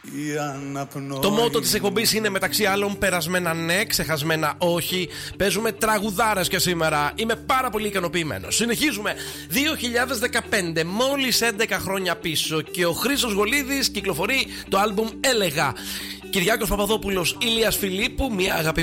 Το μότο της εκπομπής είναι μεταξύ άλλων περασμένα ναι, ξεχασμένα όχι. Παίζουμε τραγουδάρες και σήμερα. Είμαι πάρα πολύ ικανοποιημένος. Συνεχίζουμε. 2015, μόλις 11 χρόνια πίσω, και ο Χρήστος Γολίδης κυκλοφορεί το άλμπουμ Έλεγα. Κυριάκος Παπαδόπουλος, Ηλίας Φιλίππου, μια αγαπημένη